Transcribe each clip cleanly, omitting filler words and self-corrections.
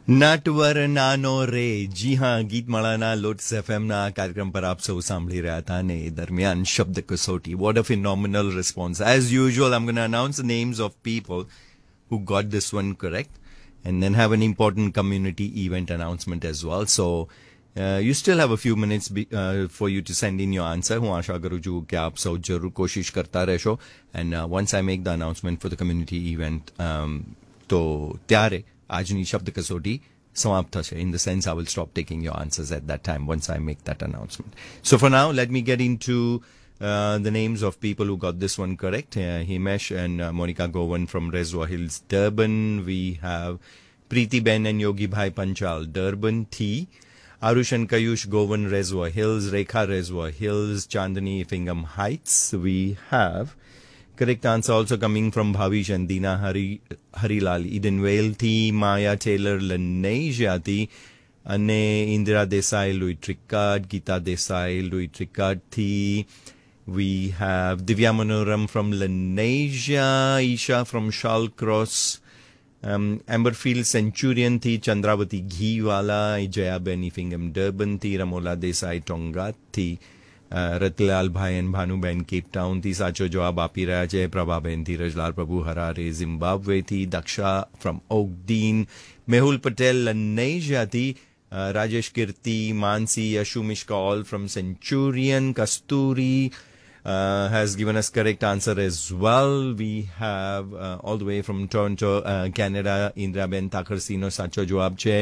नटवर नानो रे जी हाँ गीतमाळाના લોટ્સ એફએમના કાર્યક્રમ પર આપ સૌ સાંભળી રહ્યા હતા અને દરમિયાન શબ્દ કસોટી what a phenomenal response as usual. I'm going to announce the names of people who got this one correct and then have an important community event announcement as well. So you still have a few minutes for you to send in your answer. હું આશા કરું છું કે આપ સૌ જરૂર કોશિશ કરતા રહેશો and once I make the announcement for the community event તો ત્યારે આજની શબ્દ કસોટી સમાપ્ત થશે. In the sense, I will stop taking your answers at that time once I make that announcement. So for now, let me get into the names of people who got this one correct. Himesh and Monica Govan from Reservoir Hills, Durban. We have Preeti Ben and Yogi Bhai Panchal, Durban, T. Arush and Kayush Govan, Reservoir Hills. Rekha, Reservoir Hills. Chandani, Effingham Heights. We have correct answer also coming from Bhavish and Dina Harilal, Edenvale thi, Maya Taylor, Lanesia thi, Ane Indira Desai, Louis Trickard, Geeta Desai, Louis Trickard thi. We have Divya Manoram from Lanesia, Isha from Shallcross, Amberfield Centurion thi, Chandravati Ghiwala, Jaya Ben Effingham Durban thi, Ramola Desai Tonga thi. રતલાલ ભાઈ અને ભાનુબેન કેપટાઉનથી સાચો જવાબ આપી રહ્યા છે. પ્રભાબેન ધીરજલાલ પ્રભુ હરારે ઝિમ્બાબ્વેથી, Daksha from ઓકડીન, Mehul Patel લનેઝિયાથી, Rajesh Kirti, Mansi, Yashu મિશ્કા all from Centurion, Kasturi has given us correct answer as well. We have all the way from Toronto, Canada, Indraben Thakursino સાચો જવાબ છે.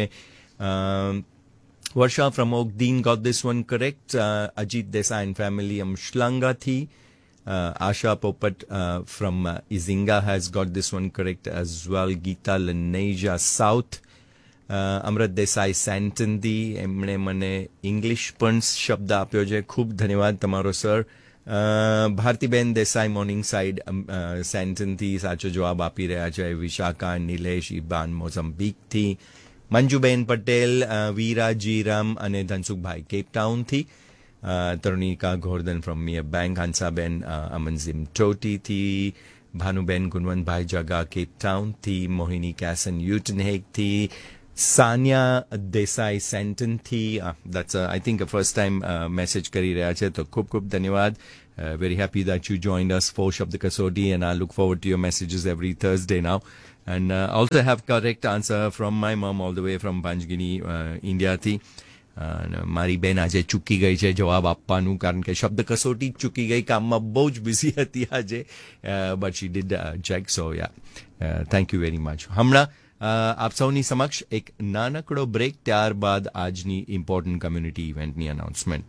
Varsha from Oakdean got this one correct. Ajit Desai and family Amshlanga thi. Asha Popat from Izinga has got this one correct as well. Geeta Lanesia South. Amrat Desai Santon thi. એમણે મને English પણ શબ્દ આપ્યો છે. ખૂબ ધન્યવાદ તમારો sir. ભારતીબેન Desai morning side સેન્ટન થી સાચો જવાબ આપી રહ્યા છે. વિશાખા નિલેશ ઇબાન મોઝમ્બીક થી. મંજુબેન પટેલ, વીરા જીરામ અને Dhansukhbhai કેપટાઉનથી. તરુણિકા Gordhan from mere bank, Hansaben અમનઝીમ ટોટીથી, Bhanuben Gunvantbhai જગા કેપટાઉનથી, મોહિની કેસન યુટનહેગથી, Sania Desai સેન્ટનથી. That's I think a first time message કરી રહ્યા છે તો ખૂબ ખૂબ ધન્યવાદ. Very happy that you joined us for Shabd Kasodi and I look forward to your messages every Thursday now. And also have correct answer from my mom all the way from Panjgini, India thi. મારી બેન આજે ચૂકી ગઈ છે જવાબ આપવાનું કારણ કે શબ્દ કસોટી ચૂકી ગઈ, કામમાં બહુ જ બિઝી હતી આજે, but she did check. So yeah thank you very much. હમણાં આપ સૌની સમક્ષ એક નાનકડો બ્રેક, ત્યારબાદ આજની important community ઇવેન્ટની announcement.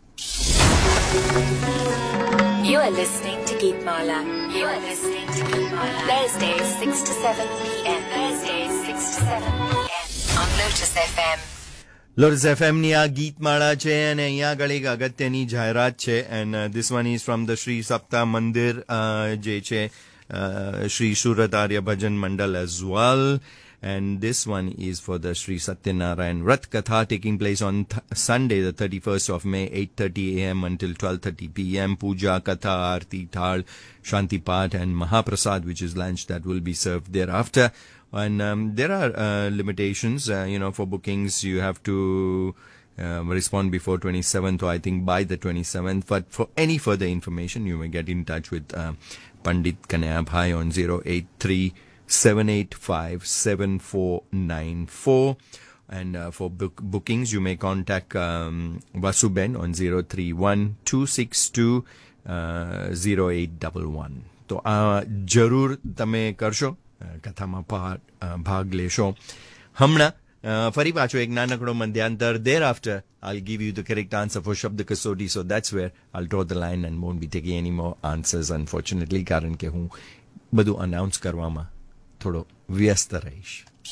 You are listening to Geetmala. You are listening to Geetmala. Thursdays 6 to 7 p.m. Thursdays 6 to 7 p.m. on Lotus FM. Lotus FM ની આ ગીતમાળા છે અને અહીંયા આગળ એક અગત્યની જાહેરાત છે. and this one is from the Sri Sapta Mandir જે છે Sri Surat Arya Bhajan Mandal as well. And this one is for the Sri Satyanarayan Rath Katha taking place on Sunday the 31st of May 8:30 a.m. until 12:30 p.m. Puja, Katha, Aarti, Thal, Shanti Path and Mahaprasad, which is lunch, that will be served thereafter. And there are limitations, for bookings you have to respond before 27th, or I think by the 27th. But for any further information you may get in touch with Pandit Kanaya Bhai on 083-785-7494. And for bookings you may contact Vasuben on 031-262-0811. તો આ જરૂર તમે કરશો, કથામાં ભાગ લેશો. હમણાં ફરી પાછો એક નાનકડો મધ્યાંતર. thereafter I'll give you the correct answer for Shabd Kasodi, so that's where I'll draw the line and won't be taking any more answers unfortunately, કારણ કે હું બધું અનાઉન્સ કરવામાં થોડો વ્યસ્ત રહીશ.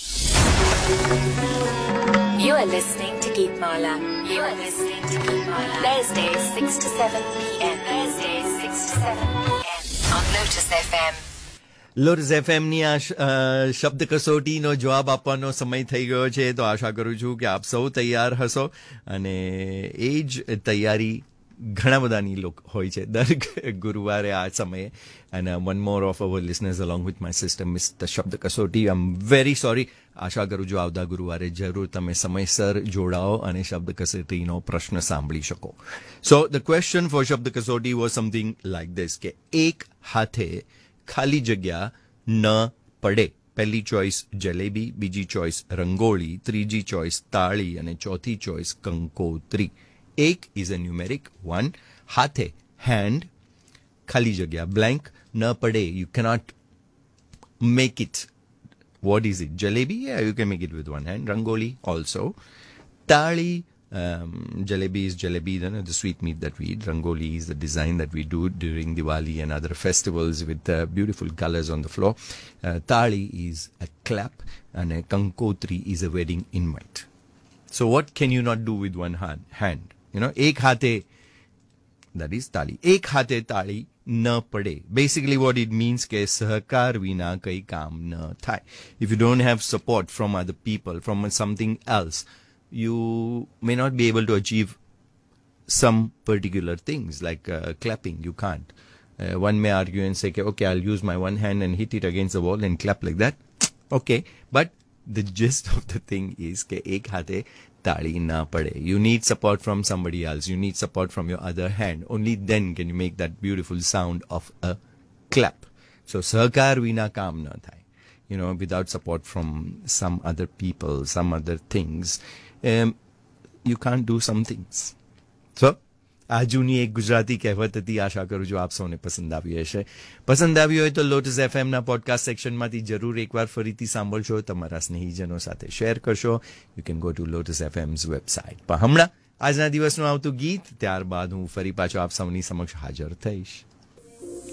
You are listening to Geetmala. You are listening to Geetmala. Thursdays 6 to 7 p.m. Thursdays 6 to 7 p.m. on Lotus FM. Lots એફએમની આ શબ્દ કસોટીનો જવાબ આપવાનો સમય થઈ ગયો છે. તો આશા કરું છું કે આપ સૌ તૈયાર હશો અને એ જ તૈયારી ઘણા બધાની લોક હોય છે દર ગુરુવારે આ સમયે. And one more of our listeners along with my sister mister શબ્દ કસોટી. આઈ એમ વેરી સોરી. આશા કરું છું આવતા ગુરુવારે જરૂર તમે સમયસર જોડાઓ અને શબ્દ કસોટીનો પ્રશ્ન સાંભળી શકો. સો ધ ક્વેશ્ચન ફોર શબ્દ કસોટી વોઝ સમથિંગ લાઈક ધીસ કે એક હાથે ખાલી જગ્યા ન પડે. પહેલી ચોઇસ જલેબી, બીજી ચોઇસ રંગોળી, ત્રીજી ચોઇસ તાળી અને ચોથી ચોઇસ કંકોત્રી. એક ઇઝ અ ન્યુમેરિક 1. હાથે hand, ખાલી જગ્યા blank, ન પડે you cannot make it. What is it? Jalebi? Yeah, you can make it with one hand. Rangoli also. Tali, jalebi is jalebi, the sweet meat that we eat. Rangoli is the design that we do during Diwali and other festivals with beautiful colors on the floor. Tali is a clap and a kankotri is a wedding invite. So what can you not do with one hand? You know, ek haathe, that is tali. Ek haathe tali na pade. Basically what it means ke sahakar vina kai kaam na thai. If you don't have support from other people, from something else, you may not be able to achieve some particular things like clapping. You can't. One may argue and say, okay, I'll use my one hand and hit it against the wall and clap like that. Okay, but the gist of the thing is ke ek haathe tali na pade. You need support from somebody else. You need support from your other hand. Only then can you make that beautiful sound of a clap. So sahakar vina kaam na thai. You know, without support from some other people, some other things, you can't do some things. So આ જૂની એક ગુજરાતી કહેવત હતી. આશા કરું છું આપ સૌને પસંદ આવી હશે. પસંદ આવી હોય તો લોટસ એફએમના પોડકાસ્ટ સેક્શનમાંથી જરૂર એકવાર ફરીથી સાંભળશો, તમારા સ્નેહીજનો સાથે શેર કરશો. You can go to lotus FMs website. પણ હમણાં આજના દિવસનું આવતું ગીત, ત્યારબાદ હું ફરી પાછો આપ સૌની સમક્ષ હાજર થઈશ.